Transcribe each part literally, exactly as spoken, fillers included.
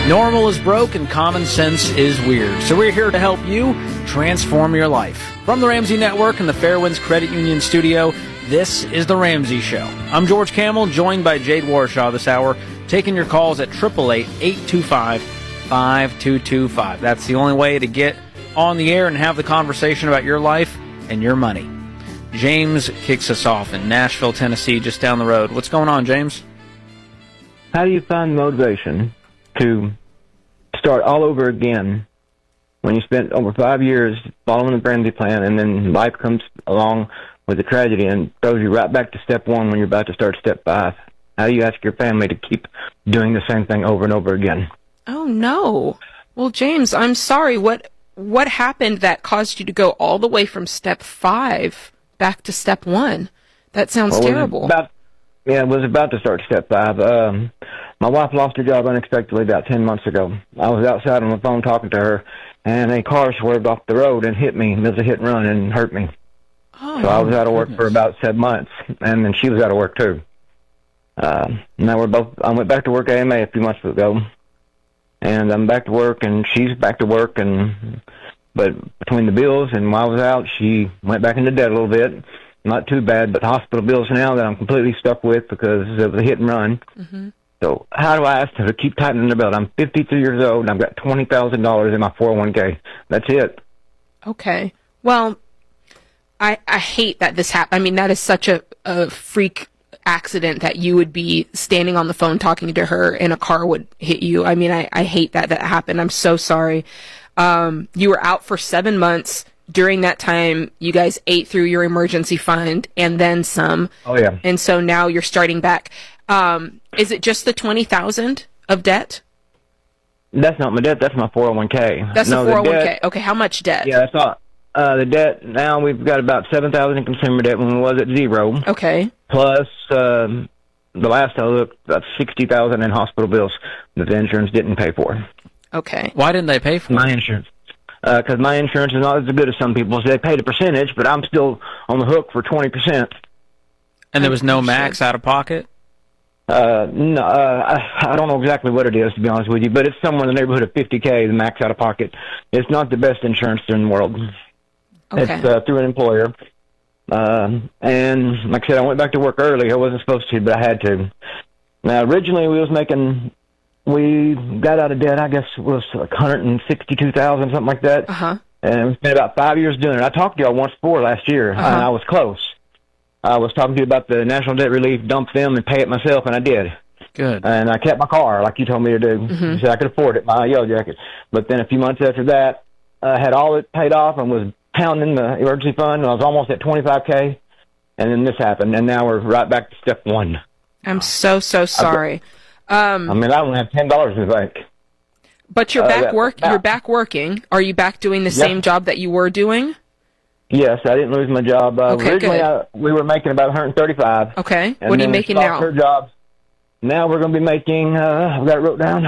Normal is broke and common sense is weird. So we're here to help you transform your life. From the Ramsey Network and the Fairwinds Credit Union studio, this is The Ramsey Show. I'm George Camel, joined by Jade Warshaw this hour, taking your calls at eight eight eight, eight two five, five two two five. That's the only way to get on the air and have the conversation about your life and your money. James kicks us off in Nashville, Tennessee, just down the road. What's going on, James? How do you find motivation to start all over again when you spent over five years following the Ramsey plan, and then life comes along with a tragedy and throws you right back to step one when you're about to start step five? How do you ask your family to keep doing the same thing over and over again? Oh, no. Well, James, I'm sorry. What what happened that caused you to go all the way from step five back to step one? That sounds well, terrible. About, yeah, I was about to start step five. Um, my wife lost her job unexpectedly about ten months ago. I was outside on the phone talking to her, and a car swerved off the road and hit me. It was a hit and run and hurt me. Oh, so I was out of work goodness. for about seven months, and then she was out of work too. Uh, now we're both. I went back to work at A M A a few months ago, and I'm back to work, and she's back to work, and but between the bills and while I was out, she went back into debt a little bit. Not too bad, but hospital bills now that I'm completely stuck with because of the hit and run. Mm-hmm. So how do I ask her to keep tightening the belt? I'm fifty-three years old, and I've got twenty thousand dollars in my four oh one k. That's it. Okay. Well, I I hate that this happened. I mean, that is such a, a freak accident that you would be standing on the phone talking to her and a car would hit you. I mean, I, I hate that that happened. I'm so sorry. Um, you were out for seven months. During that time, you guys ate through your emergency fund and then some. Oh, yeah. And so now you're starting back. Um, is it just the twenty thousand dollars of debt? That's not my debt. That's my four oh one k. That's no, the four oh one k. debt, okay, how much debt? Yeah, that's all. Uh, the debt, now we've got about seven thousand dollars in consumer debt when we was at zero. Okay. Plus, um, the last I looked, about sixty thousand dollars in hospital bills that the insurance didn't pay for. Okay. Why didn't they pay for My it? insurance. Because uh, my insurance is not as good as some people's. They paid a percentage, but I'm still on the hook for twenty percent. And there was no max out of pocket? Uh, no, uh, I, I don't know exactly what it is, to be honest with you, but it's somewhere in the neighborhood of fifty K, the max out of pocket. It's not the best insurance in the world. Okay. It's uh, through an employer. Um, and like I said, I went back to work early. I wasn't supposed to, but I had to. Now, originally we was making, we got out of debt, I guess it was like one hundred sixty-two thousand dollars, something like that. Uh-huh. And we spent about five years doing it. I talked to y'all once before last year, Uh-huh. and I was close. I was talking to you about the National Debt Relief, dump them and pay it myself, and I did. Good. And I kept my car, like you told me to do. Mm-hmm. You said I could afford it, my yellow jacket. But then a few months after that, I had all it paid off and was pounding the emergency fund, and I was almost at twenty-five K. And then this happened, and now we're right back to step one. I'm so, so sorry. Um, I mean, I don't have ten dollars in the bank. but you're uh, back that- work. that- You're back working. Are you back doing the Yeah. same job that you were doing? Yes, I didn't lose my job. Uh, Okay, originally, good. I, we were making about one hundred thirty-five. Okay. And What are you then we making stopped now? Her job. Now we're going to be making, uh, I've got it wrote down.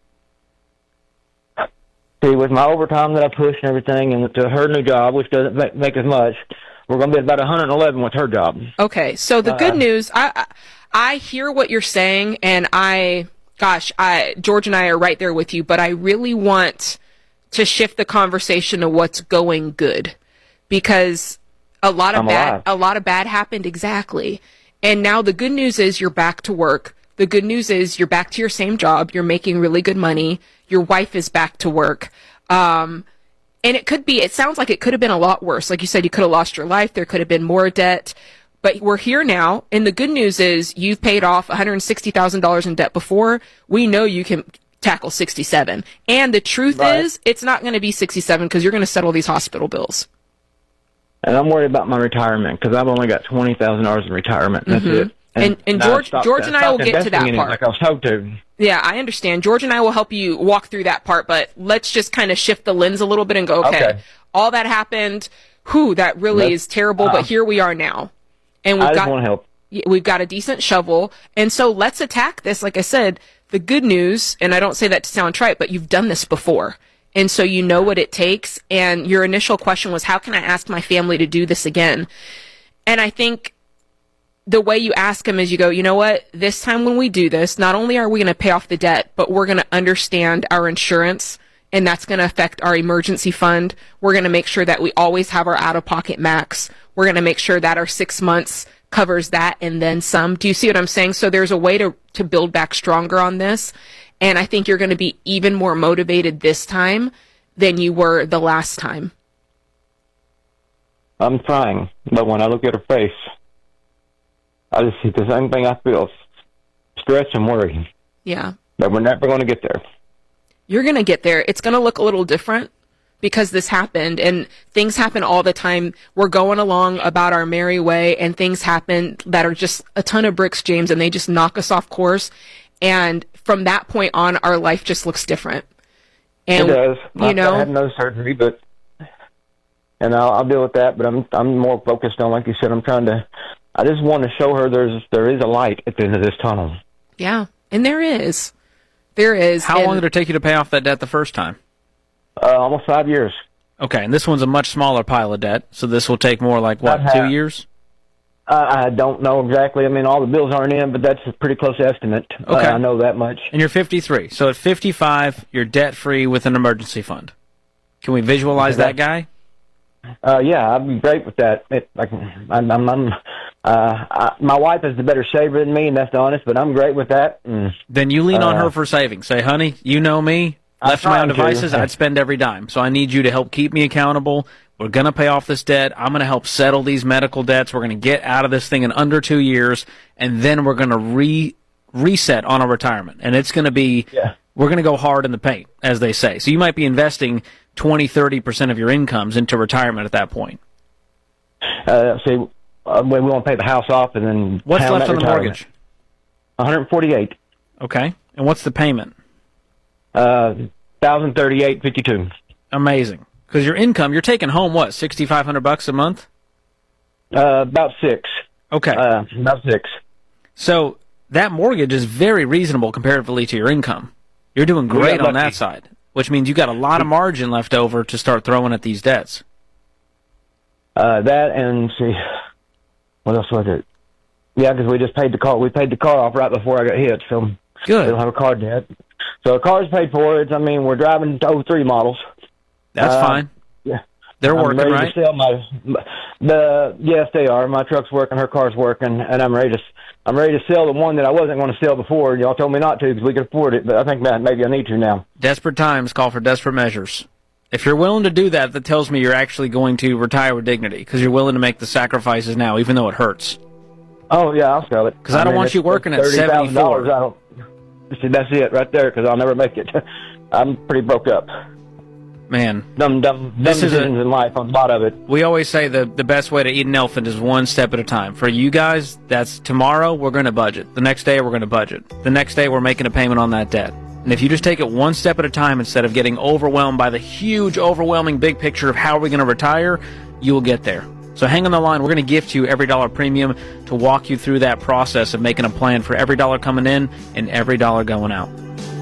See, with my overtime that I push and everything, and to her new job, which doesn't make, make as much, we're going to be at about one hundred eleven with her job. Okay. So the Uh, good news, I, I I hear what you're saying, and I, gosh, I George and I are right there with you, but I really want to shift the conversation to what's going good, because a lot of I'm bad, alive. a lot of bad happened exactly, and now the good news is you're back to work. The good news is you're back to your same job. You're making really good money. Your wife is back to work. Um, and it could be, it sounds like it could have been a lot worse. Like you said, you could have lost your life. There could have been more debt. But we're here now. And the good news is you've paid off one hundred sixty thousand dollars in debt before. We know you can tackle sixty-seven. And the truth Right. is, it's not going to be sixty-seven because you're going to settle these hospital bills. And I'm worried about my retirement because I've only got twenty thousand dollars in retirement. That's Mhm. it. And- and I George- stopped- George and I stopped will get to investing that in it part. Like I was told to. Yeah, I understand. George and I will help you walk through that part, but let's just kind of shift the lens a little bit and go, okay, Okay. all that happened. Whew, that really Let's- is terrible, uh, but here we are now. And we've I just got want to help. we've got a decent shovel. And so let's attack this. Like I said, the good news, and I don't say that to sound trite, but you've done this before. And so you know what it takes. And your initial question was, how can I ask my family to do this again? And I think the way you ask them is you go, you know what, this time when we do this, not only are we going to pay off the debt, but we're going to understand our insurance, and that's going to affect our emergency fund. We're going to make sure that we always have our out-of-pocket max. We're going to make sure that our six months covers that and then some. Do you see what I'm saying? So there's a way to, to build back stronger on this. And I think you're going to be even more motivated this time than you were the last time. I'm trying, but when I look at her face, I just see the same thing I feel, stress and worry. Yeah. That we're never going to get there. You're going to get there. It's going to look a little different because this happened, and things happen all the time. We're going along about our merry way, and things happen that are just a ton of bricks, James, and they just knock us off course. And from that point on, our life just looks different. And, it does. You know, I had no surgery, but and I'll, I'll deal with that. But I'm I'm more focused on, like you said, I'm trying to. I just want to show her there's there is a light at the end of this tunnel. Yeah, and there is. There is. How and long did it take you to pay off that debt the first time? Uh, almost five years. Okay, and this one's a much smaller pile of debt, so this will take more like, what, Uh-huh. two years? Uh, I don't know exactly. I mean, all the bills aren't in, but that's a pretty close estimate. Okay. Uh, I know that much. And you're fifty-three, so at fifty-five, you're debt-free with an emergency fund. Can we visualize that guy? Uh, yeah, I'd be great with that. It, like, I'm, I'm, I'm uh, I, my wife is the better saver than me, and that's honest. But I'm great with that. And, Then you lean on Uh, her for savings. Say, honey, you know me. I'm Left to my own trying to. devices, I'd spend every dime. So I need you to help keep me accountable. We're going to pay off this debt. I'm going to help settle these medical debts. We're going to get out of this thing in under two years, and then we're going to re reset on our retirement. And it's going to be, Yeah. we're going to go hard in the paint, as they say. So you might be investing twenty, thirty percent of your incomes into retirement at that point. uh, see, uh, we want to pay the house off, and then What's pound left that on the retirement. mortgage? one hundred forty-eight. Okay. And what's the payment? Uh, one thousand thirty-eight fifty-two. Amazing. Because your income, you're taking home, what, sixty-five hundred bucks a month? Uh, about six. Okay. Uh, about six. So that mortgage is very reasonable comparatively to your income. You're doing We great got on that lucky. side, which means you got a lot of margin left over to start throwing at these debts. Uh, that and see, what else was it? Yeah, because we just paid the car. We paid the car off right before I got hit, so we Good. don't have a car debt. So the car's paid for. It's, I mean, we're driving oh three models. That's Uh, fine. Yeah, They're I'm working, ready right? to sell my the yes they are. My truck's working, her car's working, and I'm ready to I'm ready to sell the one that I wasn't going to sell before. Y'all told me not to because we could afford it, but I think that maybe I need to now. Desperate times call for desperate measures. If you're willing to do that, that tells me you're actually going to retire with dignity because you're willing to make the sacrifices now, even though it hurts. Oh yeah, I'll sell it. 'Cause I don't want it's- you working at it's thirty thousand dollars. seventy-four. I don't. See, that's it right there because I'll never make it. I'm pretty broke up. Man, Dumb, dumb, dumb This is decisions a- in life on a lot of it. we always say the, the best way to eat an elephant is one step at a time. For you guys, that's tomorrow we're going to budget. The next day we're going to budget. The next day we're making a payment on that debt. And if you just take it one step at a time instead of getting overwhelmed by the huge, overwhelming big picture of how are we going to retire, you will get there. So hang on the line. We're going to gift you Every Dollar Premium to walk you through that process of making a plan for every dollar coming in and every dollar going out.